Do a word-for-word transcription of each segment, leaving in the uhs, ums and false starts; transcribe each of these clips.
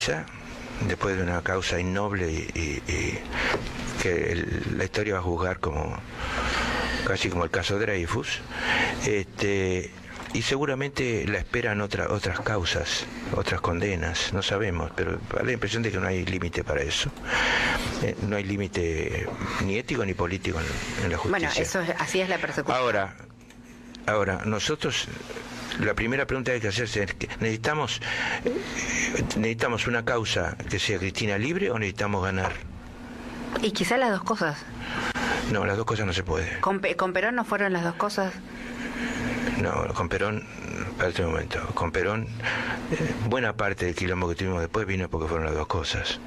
presa, después de una causa innoble y, y, y que el, la historia va a juzgar como casi como el caso Dreyfus, este, y seguramente la esperan otra, otras causas, otras condenas, no sabemos, pero da la impresión de que no hay límite para eso. Eh, no hay límite ni ético ni político en, en la justicia. Bueno, eso es, así es la persecución. Ahora, ahora nosotros, la primera pregunta que hay que hacerse es que necesitamos, eh, necesitamos una causa que sea Cristina libre o necesitamos ganar. Y quizá las dos cosas. No, las dos cosas no se puede. ¿Con, con Perón no fueron las dos cosas? No, con Perón, espérate un momento, con Perón, eh, buena parte del quilombo que tuvimos después vino porque fueron las dos cosas.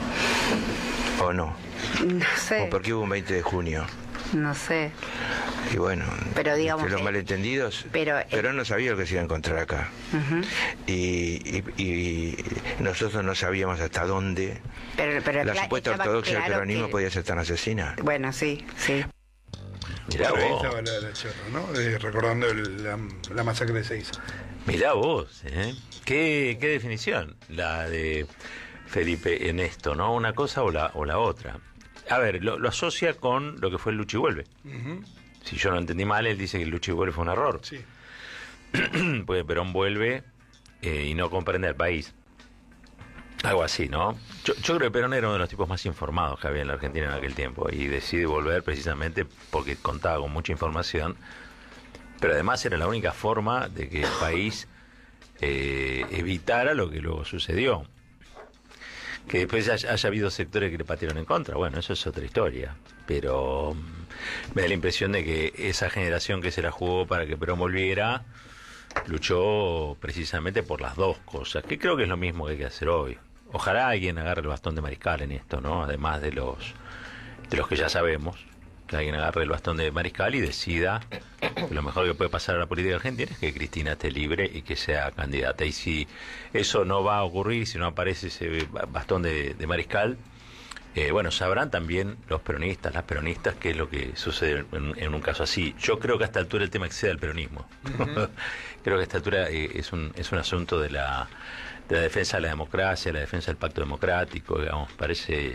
¿O no? No sé. ¿O porque hubo un veinte de junio? No sé. Y bueno, pero digamos los eh, malentendidos, pero eh, Perón no sabía lo que se iba a encontrar acá. Uh-huh. y, y, y nosotros no sabíamos hasta dónde pero, pero la supuesta ortodoxia claro del peronismo que... podía ser tan asesina. Bueno, sí, sí. Mirá Ahí vos. estaba la, la chorra, ¿no? Eh, recordando el, la, la masacre de Seiza. Mirá vos, ¿eh? ¿Qué, qué definición la de Felipe en esto, ¿no? Una cosa o la, o la otra. A ver, lo, lo asocia con lo que fue el lucha y vuelve. Uh-huh. Si yo no entendí mal, él dice que el lucha y vuelve fue un error. Sí. Porque Perón vuelve eh, y no comprende al país. Algo así, ¿no? Yo, yo creo que Perón era uno de los tipos más informados que había en la Argentina en aquel tiempo y decide volver precisamente porque contaba con mucha información, pero además era la única forma de que el país eh, evitara lo que luego sucedió. Que después haya, haya habido sectores que le patearon en contra, bueno, eso es otra historia, pero me da la impresión de que esa generación que se la jugó para que Perón volviera luchó precisamente por las dos cosas, que creo que es lo mismo que hay que hacer hoy. Ojalá alguien agarre el bastón de mariscal en esto, ¿no? Además de los de los que ya sabemos, que alguien agarre el bastón de mariscal y decida que lo mejor que puede pasar a la política argentina es que Cristina esté libre y que sea candidata. Y si eso no va a ocurrir, si no aparece ese bastón de, de mariscal, eh, bueno, sabrán también los peronistas, las peronistas, qué es lo que sucede en, en un caso así. Yo creo que a esta altura el tema excede al peronismo. Uh-huh. Creo que a esta altura eh, es un es un asunto de la de la defensa de la democracia, la defensa del pacto democrático, digamos. Parece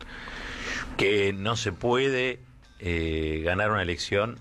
que no se puede eh, ganar una elección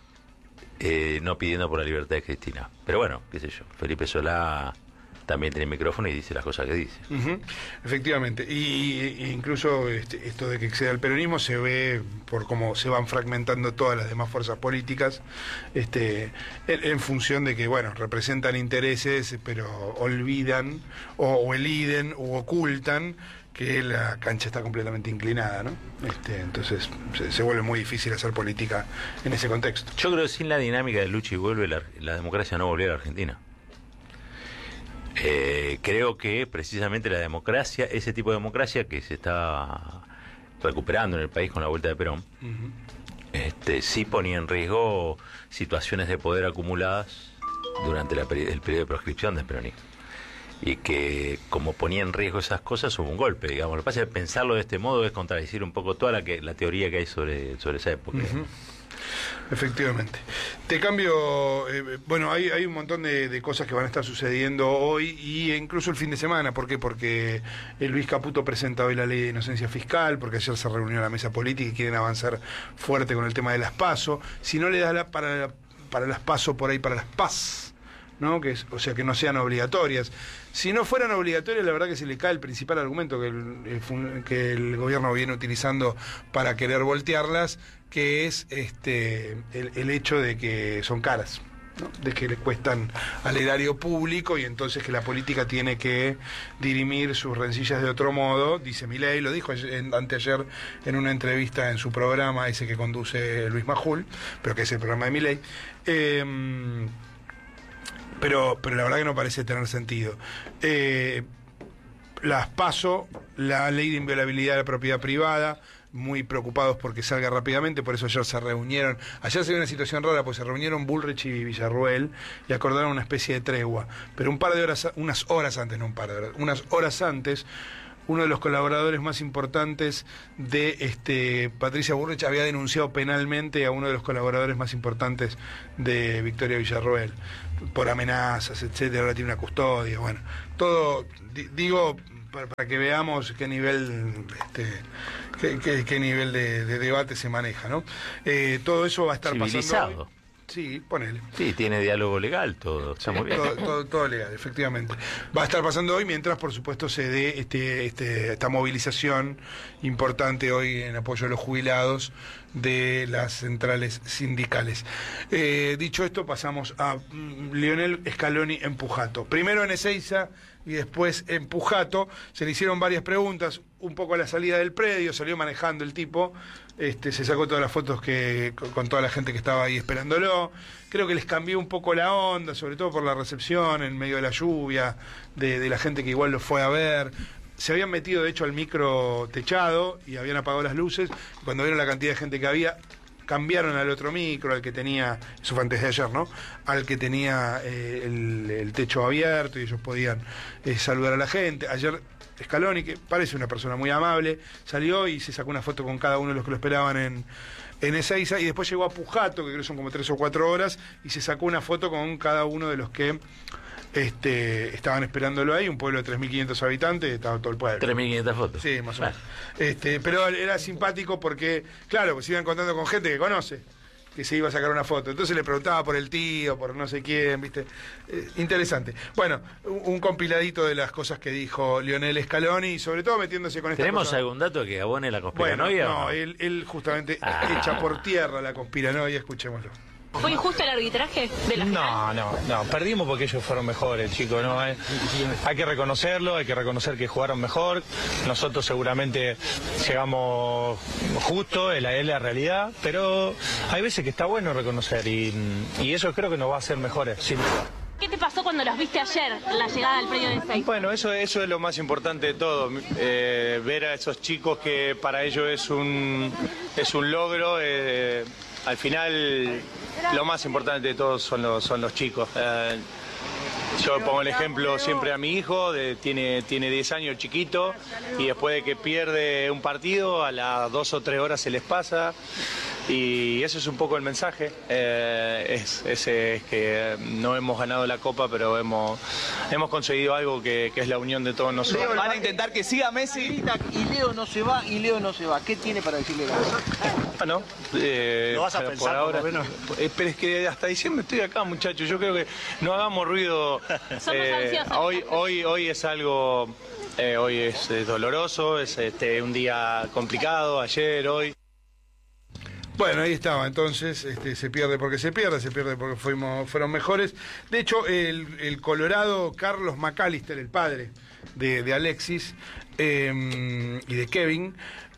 eh, no pidiendo por la libertad de Cristina. Pero bueno, qué sé yo, Felipe Solá también tiene micrófono y dice las cosas que dice. Uh-huh. Efectivamente, y, y incluso este, esto de que exceda el peronismo se ve por cómo se van fragmentando todas las demás fuerzas políticas, este, en, en función de que, bueno, representan intereses, pero olvidan o, o eliden o ocultan que la cancha está completamente inclinada, ¿no? Este, entonces se, se vuelve muy difícil hacer política en ese contexto. Yo creo que sin la dinámica de lucha y vuelve, la, la democracia no volviera a la Argentina. Eh, creo que precisamente la democracia, ese tipo de democracia que se está recuperando en el país con la vuelta de Perón, uh-huh. este, sí ponía en riesgo situaciones de poder acumuladas durante la, el periodo de proscripción del peronismo. Y que como ponía en riesgo esas cosas hubo un golpe, digamos. Lo que pasa es que pensarlo de este modo es contradecir un poco toda la, que, la teoría que hay sobre, sobre esa época. Uh-huh. Efectivamente. Te cambio, eh, bueno, hay, hay un montón de, de cosas que van a estar sucediendo hoy y incluso el fin de semana. ¿Por qué? Porque eh, Luis Caputo presenta hoy la ley de inocencia fiscal, porque ayer se reunió la mesa política y quieren avanzar fuerte con el tema de las PASO. Si no le das la, para, para las PASO por ahí, para las PAS, ¿no? Que es, o sea, que no sean obligatorias. Si no fueran obligatorias, la verdad que se le cae el principal argumento que el, el, que el gobierno viene utilizando para querer voltearlas, que es este el, el hecho de que son caras, ¿no? De que le cuestan al erario público y entonces que la política tiene que dirimir sus rencillas de otro modo, dice Milei, lo dijo en, anteayer en una entrevista en su programa, ese que conduce Luis Majul, pero que es el programa de Milei. Eh, Pero, pero la verdad que no parece tener sentido. Eh, las PASO, la ley de inviolabilidad de la propiedad privada, muy preocupados porque salga rápidamente, por eso ayer se reunieron. Ayer se dio una situación rara, pues se reunieron Bullrich y Villarruel y acordaron una especie de tregua. Pero un par de horas, unas horas antes, no un par de horas, unas horas antes, uno de los colaboradores más importantes de este Patricia Bullrich había denunciado penalmente a uno de los colaboradores más importantes de Victoria Villarroel por amenazas, etcétera. Ahora tiene una custodia, bueno, todo, di, digo, para, para que veamos qué nivel este, qué, qué, qué nivel de, de debate se maneja, ¿no? Eh, todo eso va a estar Civilizado. pasando hoy. Sí, ponele. Sí, tiene diálogo legal todo, está muy bien. Todo, todo, todo legal, efectivamente. Va a estar pasando hoy mientras, por supuesto, se dé este, este, esta movilización importante hoy en apoyo a los jubilados de las centrales sindicales. Eh, dicho esto, pasamos a mm, Lionel Scaloni en Pujato. Primero en Ezeiza y después en Pujato. Se le hicieron varias preguntas, un poco a la salida del predio, salió manejando el tipo. Este, se sacó todas las fotos que con toda la gente que estaba ahí esperándolo. Creo que les cambió un poco la onda, sobre todo por la recepción en medio de la lluvia, de, de la gente que igual lo fue a ver. Se habían metido, de hecho, al micro techado y habían apagado las luces. Cuando vieron la cantidad de gente que había, cambiaron al otro micro, al que tenía, eso fue antes de ayer, ¿no? Al que tenía eh, el, el techo abierto y ellos podían eh, saludar a la gente. Ayer Scaloni, que parece una persona muy amable, salió y se sacó una foto con cada uno de los que lo esperaban en, en Ezeiza, y después llegó a Pujato, que creo que son como tres o cuatro horas, y se sacó una foto con cada uno de los que este, estaban esperándolo ahí, un pueblo de tres mil quinientos habitantes, estaba todo el pueblo. tres mil quinientas fotos. Sí, más o menos. Este, pero era simpático porque, claro, pues se iban contando con gente que conoce, que se iba a sacar una foto. Entonces le preguntaba por el tío, por no sé quién, ¿viste? Eh, interesante. Bueno, un, un compiladito de las cosas que dijo Lionel Scaloni y sobre todo metiéndose con esta ¿Tenemos cosa. algún dato que abone la Bueno, conspiranoia? no, o no? él, él justamente Ah. echa por tierra la conspiranoia, escuchémoslo. ¿Fue injusto el arbitraje de la final? No, no, no, perdimos porque ellos fueron mejores, chicos, ¿no? Hay, hay que reconocerlo, hay que reconocer que jugaron mejor. Nosotros seguramente llegamos justo, es la, es la realidad, pero hay veces que está bueno reconocer y, y eso creo que nos va a hacer mejores, sin duda. ¿Qué te pasó cuando los viste ayer, la llegada al predio de Ezeiza? Bueno, eso, eso es lo más importante de todo, eh, ver a esos chicos que para ellos es un, es un logro. Eh, al final, lo más importante de todos son los, son los chicos. Eh, yo pongo el ejemplo siempre a mi hijo, de, tiene, tiene diez años, chiquito, y después de que pierde un partido, a las dos o tres horas se les pasa. Y ese es un poco el mensaje, eh, es, ese es que no hemos ganado la Copa, pero hemos, hemos conseguido algo que, que es la unión de todos nosotros. Van a intentar que siga Messi. Y Leo no se va, y Leo no se va. ¿Qué tiene para decirle a Leo? Bueno, eh, ¿Lo vas a por pensar, ahora, por lo menos? eh, pero es que hasta diciembre estoy acá, muchachos. Yo creo que no hagamos ruido. Somos ansiosos. hoy, hoy, hoy es algo, eh, hoy es eh, doloroso, es este, un día complicado, ayer, hoy. Bueno, ahí estaba, entonces, este, se pierde porque se pierde, se pierde porque fuimos, fueron mejores. De hecho, el, el colorado Carlos McAllister, el padre de, de Alexis eh, y de Kevin,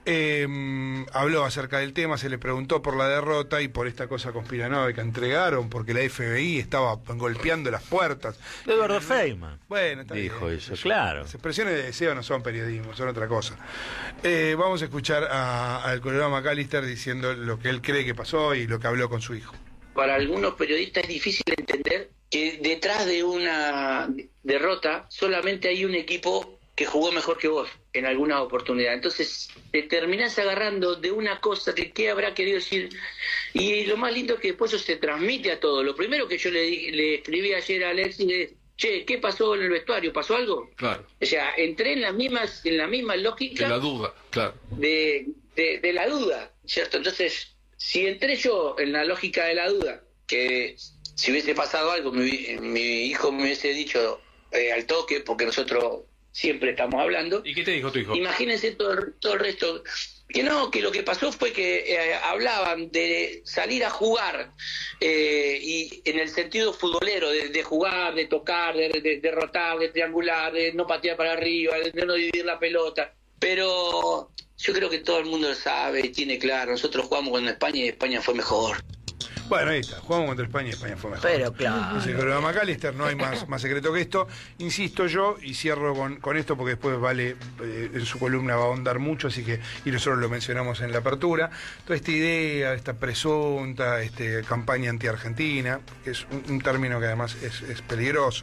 eh, habló acerca del tema, se le preguntó por la derrota y por esta cosa conspiranoica. Entregaron porque la F B I estaba golpeando las puertas. Eduardo Feynman. Bueno, está dijo bien, eso, claro. Las expresiones de deseo no son periodismo, son otra cosa. Eh, vamos a escuchar a- al colorado McAllister diciendo lo que él cree que pasó y lo que habló con su hijo. Para algunos periodistas es difícil entender que detrás de una derrota solamente hay un equipo que jugó mejor que vos en alguna oportunidad. Entonces te terminás agarrando de una cosa que qué habrá querido decir. Y lo más lindo es que después eso se transmite a todo. Lo primero que yo le, di- le escribí ayer a Alexis es: che, ¿qué pasó en el vestuario? ¿Pasó algo? Claro, O sea, entré en, las mismas, en la misma lógica de la duda, claro. de, de, de la duda, ¿cierto? Entonces, si entré yo en la lógica de la duda, que si hubiese pasado algo, mi, mi hijo me hubiese dicho eh, al toque, porque nosotros siempre estamos hablando. ¿Y qué te dijo tu hijo? Imagínense todo, el- todo el resto. Que no, que lo que pasó fue que eh, hablaban de salir a jugar, eh, y en el sentido futbolero, de, de jugar, de tocar, de, de derrotar, de triangular, de no patear para arriba, de no dividir la pelota. Pero yo creo que todo el mundo lo sabe y tiene claro. Nosotros jugamos con España y España fue mejor. Bueno, ahí está, jugamos contra España y España fue mejor. Pero claro. Dice el colorado McAllister, no hay más, más secreto que esto. Insisto yo, y cierro con, con esto porque después Vale eh, en su columna va a ahondar mucho, así que, y nosotros lo mencionamos en la apertura, toda esta idea, esta presunta este, campaña anti-argentina, que es un, un término que además es, es peligroso.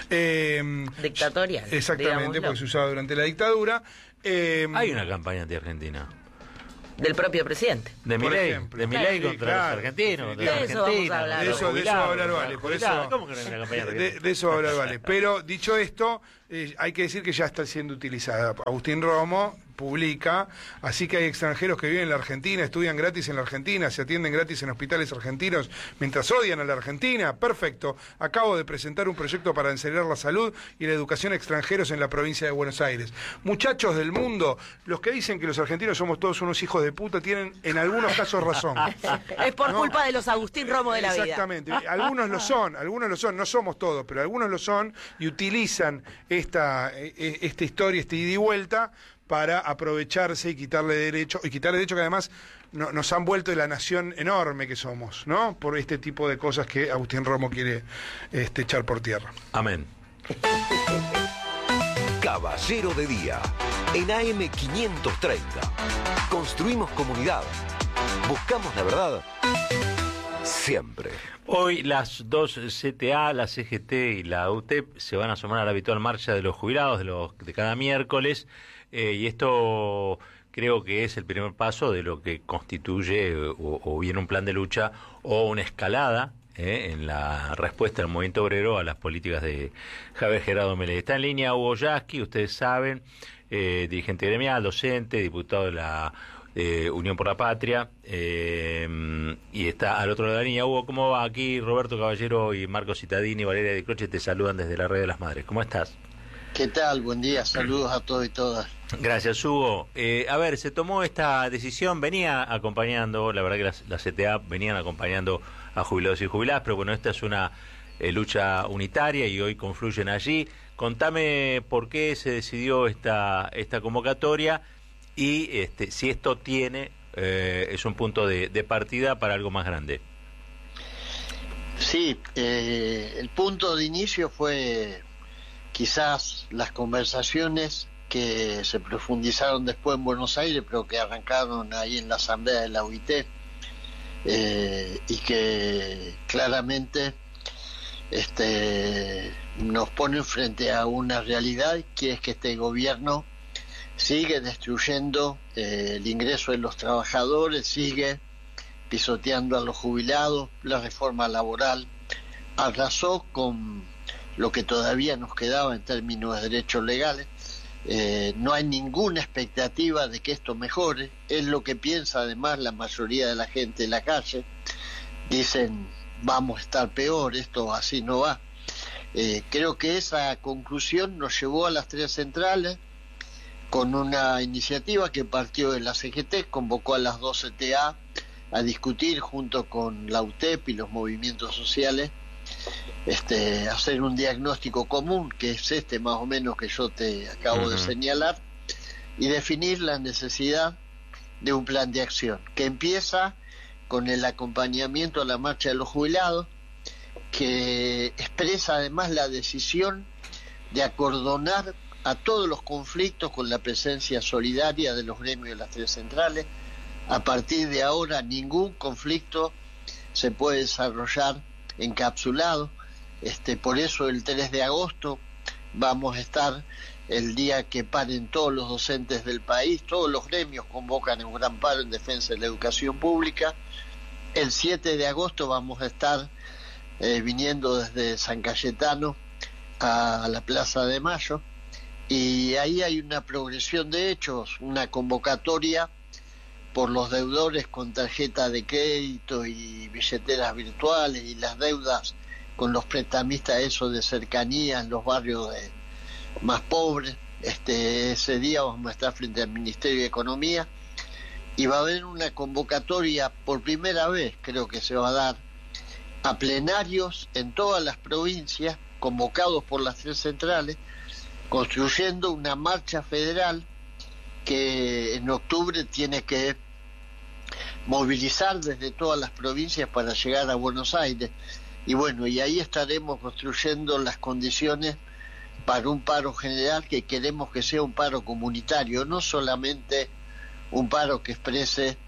Eh, Dictatorial, Exactamente, digámoslo. porque se usaba durante la dictadura. Eh, Hay una campaña anti-argentina. Del propio presidente. De Por Milei, ejemplo. de Milei Sí, contra claro, los argentinos, contra la De eso vamos a Argentina, hablar. contra los De eso- de eso va a hablar jubilados, Vale, por contra los eso- jubilados. ¿Cómo que no hay una campaña de, argentina? de eso va a hablar Vale. Pero dicho esto, eh, hay que decir que ya está siendo utilizada. Agustín Romo publica, así que hay extranjeros que viven en la Argentina, estudian gratis en la Argentina, se atienden gratis en hospitales argentinos, mientras odian a la Argentina. Perfecto. Acabo de presentar un proyecto para acelerar la salud y la educación a extranjeros en la provincia de Buenos Aires. Muchachos del mundo, los que dicen que los argentinos somos todos unos hijos de puta tienen en algunos casos razón. Es por ¿no? culpa de los Agustín Romo de la vida. Exactamente. Algunos lo son, algunos lo son, no somos todos, pero algunos lo son y utilizan esta, esta historia, esta ida y vuelta para aprovecharse y quitarle derecho, y quitarle derecho que además no, nos han vuelto de la nación enorme que somos, ¿no? Por este tipo de cosas que Agustín Romo quiere este, echar por tierra. Amén. Caballero de Día, en A M quinientos treinta. Construimos comunidad. Buscamos la verdad siempre. Hoy las dos C T A, la C G T y la U T E P se van a sumar a la habitual marcha de los jubilados de, los, de cada miércoles, eh, y esto creo que es el primer paso de lo que constituye o, o bien un plan de lucha o una escalada eh, en la respuesta del movimiento obrero a las políticas de Javier Gerardo Milei. Está en línea Hugo Yasky, ustedes saben, eh, dirigente gremial, docente, diputado de la Eh, Unión por la Patria, eh, y está al otro lado de la línea. Hugo, ¿cómo va? Aquí Roberto Caballero y Marco Cittadini y Valeria de Croce te saludan desde la Red de las Madres. ¿Cómo estás? ¿Qué tal? Buen día, saludos a todos y todas. Gracias, Hugo. Eh, a ver, se tomó esta decisión, venía acompañando, la verdad que las, las C T A venían acompañando a jubilados y jubiladas, pero bueno, esta es una eh, lucha unitaria y hoy confluyen allí. Contame por qué se decidió esta, esta convocatoria. Y este, si esto tiene, eh, es un punto de, de partida para algo más grande. Sí, eh, el punto de inicio fue quizás las conversaciones que se profundizaron después en Buenos Aires, pero que arrancaron ahí en la asamblea de la U I T, eh, y que claramente este, nos ponen frente a una realidad, que es que este gobierno sigue destruyendo eh, el ingreso de los trabajadores, sigue pisoteando a los jubilados, la reforma laboral arrasó con lo que todavía nos quedaba en términos de derechos legales. Eh, no hay ninguna expectativa de que esto mejore, es lo que piensa además la mayoría de la gente en la calle. Dicen, vamos a estar peor, esto así no va. Eh, creo que esa conclusión nos llevó a las tres centrales, con una iniciativa que partió de la C G T, convocó a las dos C T A a discutir junto con la U T E P y los movimientos sociales, este, hacer un diagnóstico común, que es este más o menos que yo te acabo uh-huh. de señalar, y definir la necesidad de un plan de acción, que empieza con el acompañamiento a la marcha de los jubilados, que expresa además la decisión de acordonar a todos los conflictos con la presencia solidaria de los gremios de las tres centrales. A partir de ahora ningún conflicto se puede desarrollar encapsulado. Este, por eso el tres de agosto vamos a estar el día que paren todos los docentes del país, todos los gremios convocan un gran paro en defensa de la educación pública. El siete de agosto vamos a estar eh, viniendo desde San Cayetano a la Plaza de Mayo. Y ahí hay una progresión de hechos, una convocatoria por los deudores con tarjeta de crédito y billeteras virtuales y las deudas con los prestamistas, eso de cercanía en los barrios de, más pobres. Este, ese día vamos a estar frente al Ministerio de Economía y va a haber una convocatoria por primera vez, creo que se va a dar, a plenarios en todas las provincias, convocados por las tres centrales, construyendo una marcha federal que en octubre tiene que movilizar desde todas las provincias para llegar a Buenos Aires. Y bueno, y ahí estaremos construyendo las condiciones para un paro general que queremos que sea un paro comunitario, no solamente un paro que exprese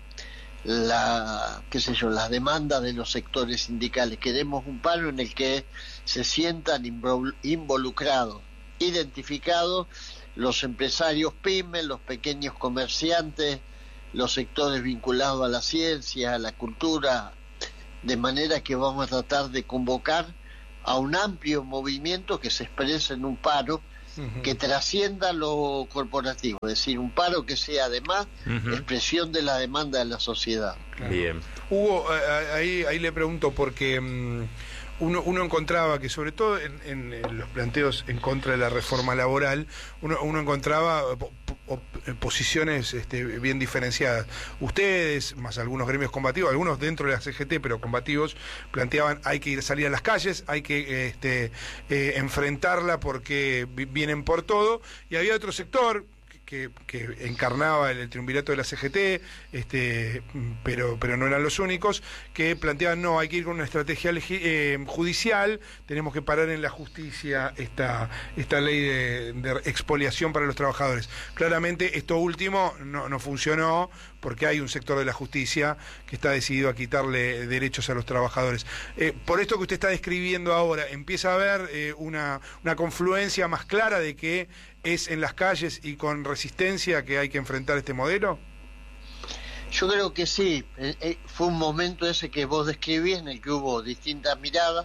la, qué sé yo, las demandas de los sectores sindicales. Queremos un paro en el que se sientan involucrados, identificados los empresarios pymes, los pequeños comerciantes, los sectores vinculados a la ciencia, a la cultura, de manera que vamos a tratar de convocar a un amplio movimiento que se exprese en un paro uh-huh. que trascienda lo corporativo, es decir, un paro que sea además uh-huh. expresión de la demanda de la sociedad. Claro. Bien. Hugo, ahí, ahí le pregunto porque um, uno, uno encontraba que sobre todo en, en, en los planteos en contra de la reforma laboral, uno, uno encontraba posiciones este, bien diferenciadas. Ustedes, más algunos gremios combativos, algunos dentro de la C G T, pero combativos, planteaban hay que ir salir a las calles, hay que este, eh, enfrentarla porque vienen por todo, y había otro sector que, que encarnaba el, el triunvirato de la C G T, este, pero, pero no eran los únicos, que planteaban no, hay que ir con una estrategia eh, judicial, tenemos que parar en la justicia esta, esta ley de, de expoliación para los trabajadores. Claramente esto último no, no funcionó, porque hay un sector de la justicia que está decidido a quitarle derechos a los trabajadores. Eh, por esto que usted está describiendo ahora, ¿empieza a haber eh, una, una confluencia más clara de que es en las calles y con resistencia que hay que enfrentar este modelo? Yo creo que sí. Eh, eh, fue un momento ese que vos describís en el que hubo distintas miradas.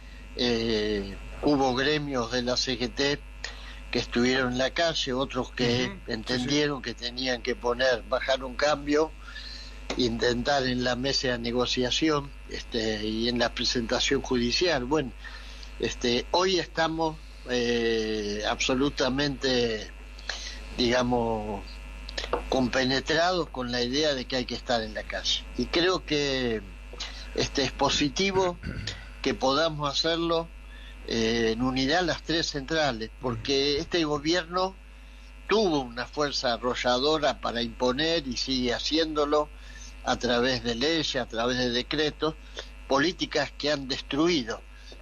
Eh, hubo gremios de la C G T que estuvieron en la calle, otros que uh-huh. entendieron sí, sí. que tenían que poner, bajar un cambio, intentar en la mesa de negociación este, y en la presentación judicial. Bueno, este, hoy estamos eh, absolutamente, digamos, compenetrados con la idea de que hay que estar en la calle. Y creo que este es positivo que podamos hacerlo Eh, en unidad las tres centrales, porque este gobierno tuvo una fuerza arrolladora para imponer y sigue haciéndolo a través de leyes, a través de decretos, políticas que han destruido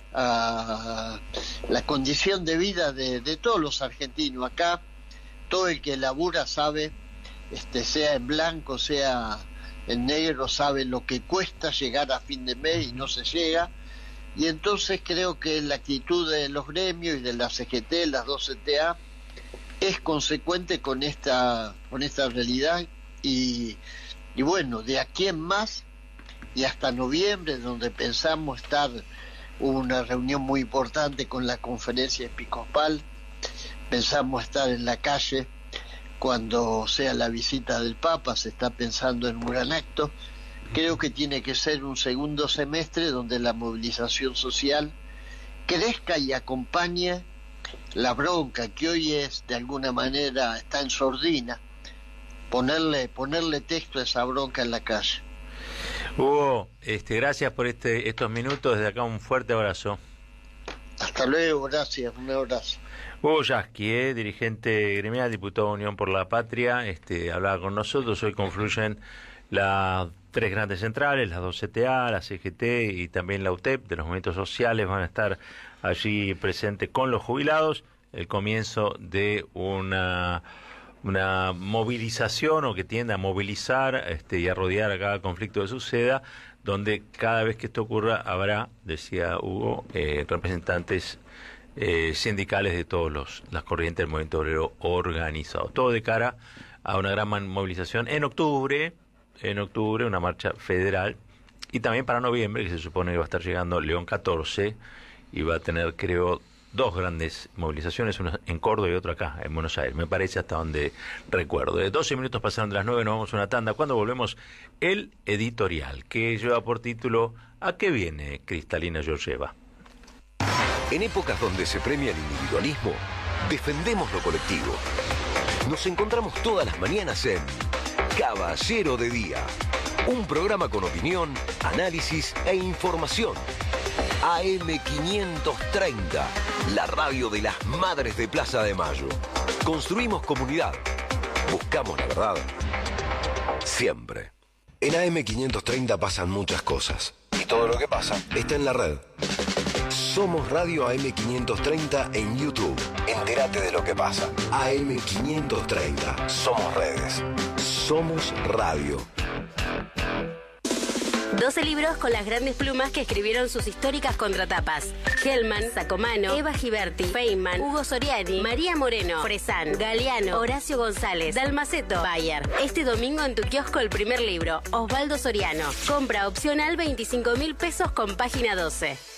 uh, la condición de vida de, de todos los argentinos. Acá todo el que labura sabe, este, sea en blanco, sea en negro, sabe lo que cuesta llegar a fin de mes y no se llega. Y entonces creo que la actitud de los gremios y de la C G T, las dos C T A, es consecuente con esta con esta realidad y, y bueno, de aquí en más y hasta noviembre, donde pensamos estar, hubo una reunión muy importante con la conferencia episcopal, pensamos estar en la calle cuando sea la visita del Papa, se está pensando en un gran acto. Creo que tiene que ser un segundo semestre donde la movilización social crezca y acompañe la bronca que hoy es, de alguna manera, está en sordina, ponerle, ponerle texto a esa bronca en la calle. Hugo, este, gracias por este, estos minutos, desde acá un fuerte abrazo. Hasta luego, gracias, un abrazo. Hugo Yasky, eh, dirigente gremial, diputado de Unión por la Patria, este, hablaba con nosotros. Hoy confluyen las tres grandes centrales, las dos C T A, la C G T y también la U T E P de los movimientos sociales van a estar allí presentes con los jubilados. El comienzo de una una movilización, o que tiende a movilizar este, y a rodear a cada conflicto que suceda, donde cada vez que esto ocurra habrá, decía Hugo, eh, representantes eh, sindicales de todos los las corrientes del movimiento obrero organizado. Todo de cara a una gran movilización en octubre, en octubre, una marcha federal, y también para noviembre, que se supone que va a estar llegando León catorce, y va a tener, creo, dos grandes movilizaciones, una en Córdoba y otra acá, en Buenos Aires, me parece, hasta donde recuerdo. De doce minutos pasaron de las nueve, nos vamos a una tanda. Cuando volvemos, el editorial, que lleva por título ¿A qué viene Cristalina Georgieva? En épocas donde se premia el individualismo, defendemos lo colectivo. Nos encontramos todas las mañanas en Caballero de Día, un programa con opinión, análisis e información. A M quinientos treinta, la radio de las madres de Plaza de Mayo. Construimos comunidad. Buscamos la verdad. Siempre. En A M quinientos treinta pasan muchas cosas. Y todo lo que pasa está en la red. Somos Radio A M quinientos treinta en YouTube. Entérate de lo que pasa. A M quinientos treinta. Somos redes. Somos radio. doce libros con las grandes plumas que escribieron sus históricas contratapas. Hellman, Sacomano, Eva Giberti, Feynman, Hugo Soriani, María Moreno, Fresán, Galeano, Horacio González, Dalmaceto, Bayer. Este domingo en tu kiosco el primer libro, Osvaldo Soriano. Compra opcional veinticinco mil pesos con página doce.